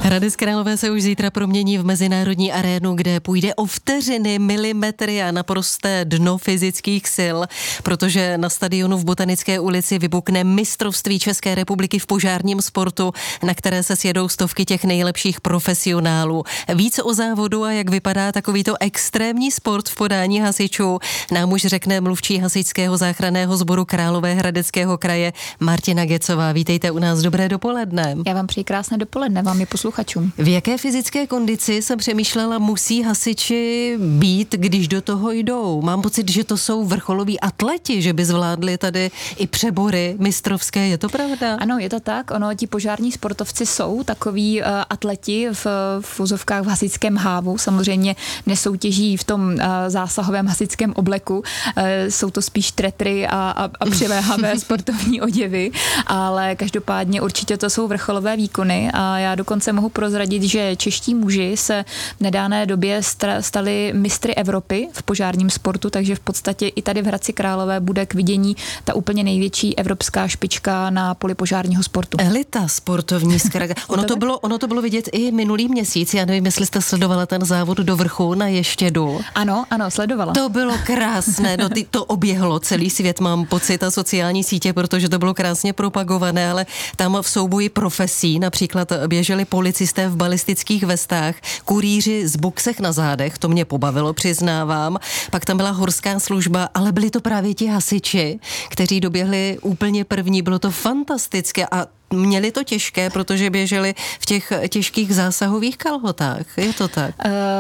Hradec Králové se už zítra promění v mezinárodní arénu, kde půjde o vteřiny, milimetry a naprosté dno fyzických sil, protože na stadionu v Botanické ulici vypukne mistrovství České republiky v požárním sportu, na které se sjedou stovky těch nejlepších profesionálů. Víc o závodu a jak vypadá takovýto extrémní sport v podání hasičů nám už řekne mluvčí hasičského záchranného sboru Královéhradeckého kraje Martina Gecová. Vítejte u nás, dobré dopoledne. Já vám přeji krásné dopoledne, vám i posluchačům. V jaké fyzické kondici jsem přemýšlela, musí hasiči být, když do toho jdou? Mám pocit, že to jsou vrcholoví atleti, že by zvládli tady i přebory mistrovské, je to pravda? Ano, je to tak, ti požární sportovci jsou takoví atleti v úzovkách v hasičském hávu, samozřejmě nesoutěží v tom zásahovém hasičském obleku, jsou to spíš tretry a přiléhavé sportovní oděvy, ale každopádně určitě to jsou vrcholové výkony a já dokonce mohu prozradit, že čeští muži se v nedávné době stali mistry Evropy v požárním sportu, takže v podstatě i tady v Hradci Králové bude k vidění ta úplně největší evropská špička na poli požárního sportu. Elita sportovní skraga. Ono to bylo vidět i minulý měsíc, já nevím, jestli jste sledovala ten závod do vrchu na Ještědu. Ano, sledovala. To bylo krásné, to oběhlo celý svět, mám pocit, a sociální sítě, protože to bylo krásně propagované, ale tam v souboji profesí například běželi policisté v balistických vestách, kurýři z boxech na zádech, to mě pobavilo, přiznávám. Pak tam byla horská služba, ale byli to právě ti hasiči, kteří doběhli úplně první, bylo to fantastické a měli to těžké, protože běželi v těch těžkých zásahových kalhotách. Je to tak?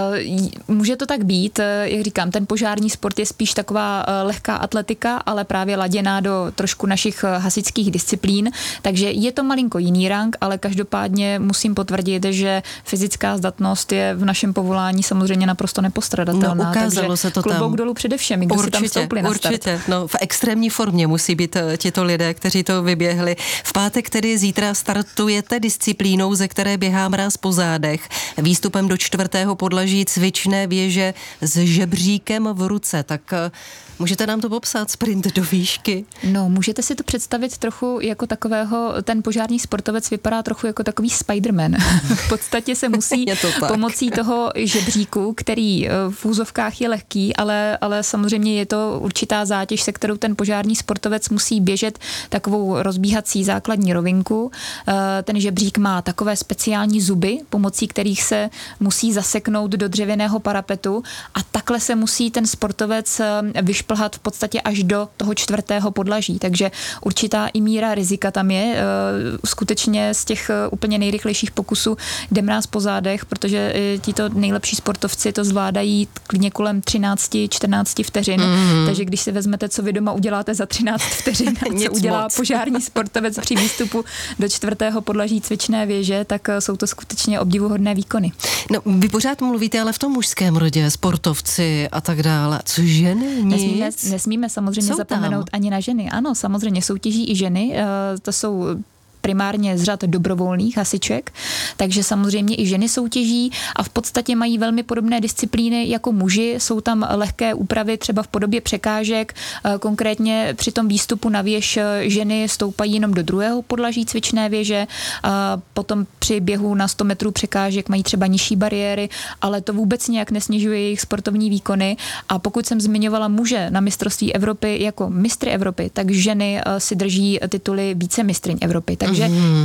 Může to tak být. Jak říkám, ten požární sport je spíš taková lehká atletika, ale právě laděná do trošku našich hasičských disciplín. Takže je to malinko jiný rang, ale každopádně musím potvrdit, že fyzická zdatnost je v našem povolání samozřejmě naprosto nepostradatelná. No, ukázalo se to tam. Klobouk dolů přede všemi, kdo si tam vstoupili na start. Určitě. No, v extrémní formě musí být tito lidé, kteří to vyběhli. V pátek tedy zítra startujete disciplínou, ze které běhá mráz po zádech. Výstupem do 4. podlaží cvičné věže s žebříkem v ruce. Tak můžete nám to popsat, sprint do výšky? No, můžete si to představit trochu jako takového, ten požární sportovec vypadá trochu jako takový Spiderman. V podstatě se musí pomocí toho žebříku, který v úzovkách je lehký, ale samozřejmě je to určitá zátěž, se kterou ten požární sportovec musí běžet takovou rozbíhací základní rovinku. Ten žebřík má takové speciální zuby, pomocí kterých se musí zaseknout do dřevěného parapetu a takhle se musí ten sportovec vyšplhat v podstatě až do toho 4. podlaží. Takže určitá i míra rizika tam je. Skutečně z těch úplně nejrychlejších pokusů jde mráz po zádech, protože tito nejlepší sportovci to zvládají klidně kolem 13-14 vteřin. Takže když si vezmete, co vy doma uděláte za 13 vteřin a co udělá požární sportovec při výstupu do 4. podlaží cvičné věže, tak jsou to skutečně obdivuhodné výkony. No, vy pořád mluvíte ale v tom mužském rodě, sportovci a tak dále. Co ženy? Nesmíme samozřejmě zapomenout ani na ženy. Ano, samozřejmě soutěží i ženy. To jsou primárně z řad dobrovolných hasiček, takže samozřejmě i ženy soutěží a v podstatě mají velmi podobné disciplíny jako muži. Jsou tam lehké úpravy třeba v podobě překážek. Konkrétně při tom výstupu na věž ženy stoupají jenom do 2. podlaží cvičné věže. Potom při běhu na 100 metrů překážek mají třeba nižší bariéry, ale to vůbec nějak nesnižuje jejich sportovní výkony. A pokud jsem zmiňovala muže na mistrovství Evropy jako mistry Evropy, tak ženy si drží tituly vícemistryň Evropy. Takže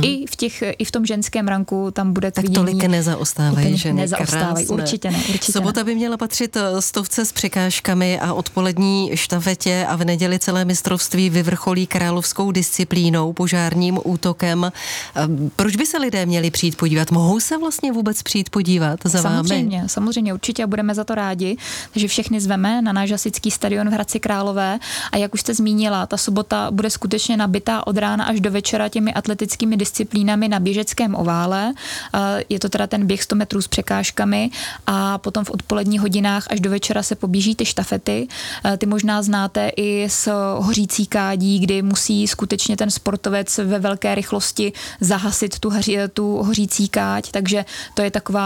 i v tom ženském ranku tam bude tak tolik nezaostávají ženy. Nezaostávají, určitě ne. Sobota by měla patřit 100 s překážkami a odpolední štafetě a v neděli celé mistrovství vyvrcholí královskou disciplínou, požárním útokem. Proč by se lidé měli přijít podívat? Mohou se vlastně vůbec přijít podívat za vámi? Samozřejmě, určitě a budeme za to rádi, takže všechny zveme na náš hasičský stadion v Hradci Králové a jak už jste zmínila, ta sobota bude skutečně nabitá od rána až do večera těmi atletickými disciplínami na běžeckém ovále. Je to teda ten běh 100 metrů s překážkami a potom v odpoledních hodinách až do večera se poběží ty štafety. Ty možná znáte i z hořící kádí, kdy musí skutečně ten sportovec ve velké rychlosti zahasit tu hořící káď, takže to je taková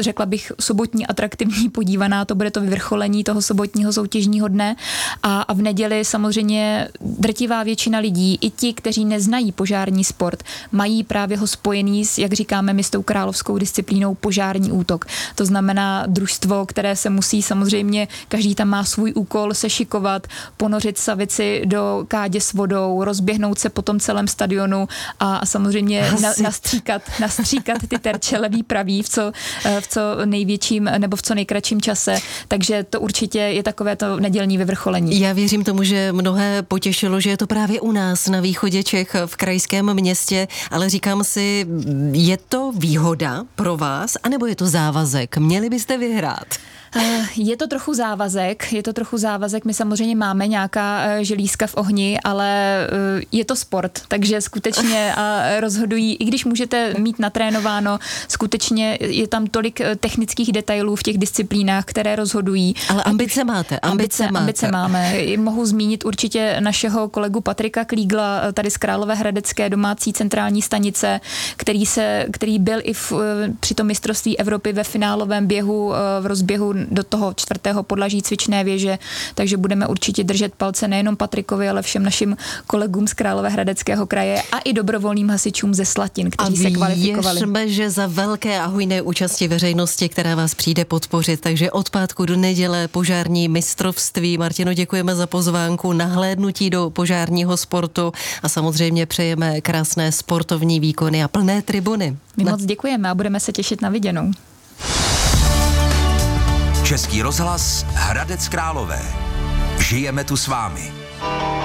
řekla bych, sobotní atraktivní podívaná, to bude to vyvrcholení toho sobotního soutěžního dne a v neděli samozřejmě drtivá většina lidí, i ti, kteří neznají požární sport, mají právě ho spojený s, jak říkáme my, s tou královskou disciplínou požární útok. To znamená družstvo, které se musí samozřejmě, každý tam má svůj úkol, sešikovat, ponořit savici do kádě s vodou, rozběhnout se po tom celém stadionu a samozřejmě nastříkat ty terče levý pravý v co největším nebo v co nejkratším čase. Takže to určitě je takové to nedělní vyvrcholení. Já věřím tomu, že mnohé potěšilo, že je to právě u nás na východě Čech v krajském městě, ale říkám si, je to výhoda pro vás, anebo je to závazek? Měli byste vyhrát? Je to trochu závazek, my samozřejmě máme nějaká želízka v ohni, ale je to sport, takže skutečně rozhodují, i když můžete mít natrénováno, skutečně je tam tolik technických detailů v těch disciplínách, které rozhodují. Ale ambice máte. Ambice máme. Mohu zmínit určitě našeho kolegu Patrika Klígla, tady z Královéhradecké domácí centrální stanice, který byl i při tom mistrovství Evropy ve finálovém běhu, v rozběhu do toho 4. podlaží cvičné věže, takže budeme určitě držet palce nejenom Patrikovi, ale všem našim kolegům z Královéhradeckého kraje a i dobrovolným hasičům ze Slatin, kteří se kvalifikovali. A věřme, že za velké a hojné účasti veřejnosti, která vás přijde podpořit, takže od pátku do neděle požární mistrovství. Martino, děkujeme za pozvánku, nahlédnutí do požárního sportu a samozřejmě přejeme krásné sportovní výkony a plné tribuny. My moc děkujeme a budeme se těšit na viděnou. Český rozhlas Hradec Králové. Žijeme tu s vámi.